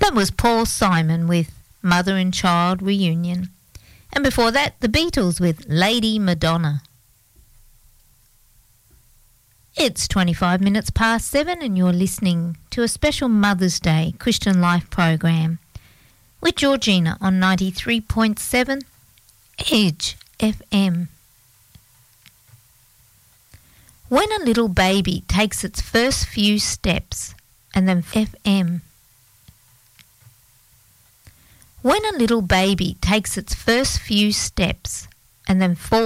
That was Paul Simon with Mother and Child Reunion. And before that, the Beatles with Lady Madonna. It's 25 minutes past 7 and you're listening to a special Mother's Day Christian Life program with Georgina on 93.7 Edge FM. When a little baby takes its first few steps and then FM. When a little baby takes its first few steps and then falls